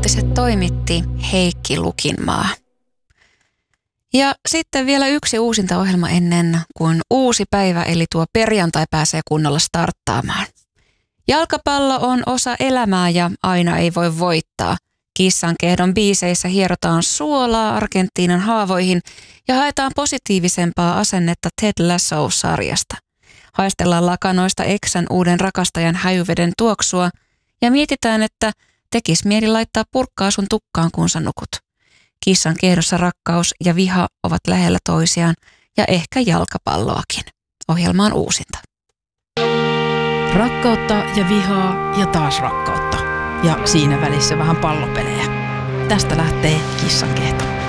uutiset toimitti Heikki Lukinmaa. Ja sitten vielä yksi uusintaohjelma ennen kuin uusi päivä, eli tuo perjantai pääsee kunnolla starttaamaan. Jalkapallo on osa elämää ja aina ei voi voittaa. Kissankehdon biiseissä hierotaan suolaa Argentiinan haavoihin ja haetaan positiivisempaa asennetta Ted Lasso-sarjasta. Haistellaan lakanoista eksän uuden rakastajan häjyveden tuoksua ja mietitään, että tekis mieli laittaa purkkaa sun tukkaan, kun sä nukut. Kissan kehdossa rakkaus ja viha ovat lähellä toisiaan ja ehkä jalkapalloakin. Ohjelma on uusinta. Rakkautta ja vihaa ja taas rakkautta. Ja siinä välissä vähän pallopelejä. Tästä lähtee Kissankehto.